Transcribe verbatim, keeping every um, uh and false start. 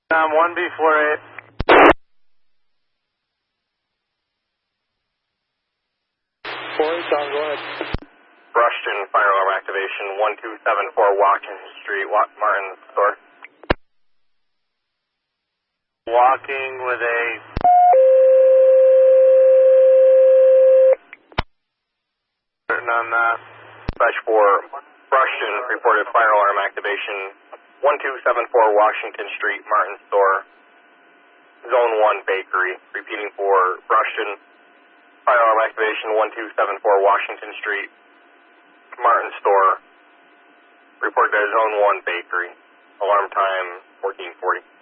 Um, one B four eight. four eight, Tom, go ahead. Rushton, fire alarm activation, one two seven four Washington Street, Martin store. Walking with a... Written on that. Dispatch for Rushton, reported fire alarm activation, one two seven four Washington Street, Martin store, Zone one Bakery. Repeating for Rushton, fire alarm activation, one two seven four Washington Street, Martin store, report to Zone one Bakery. Alarm time fourteen forty.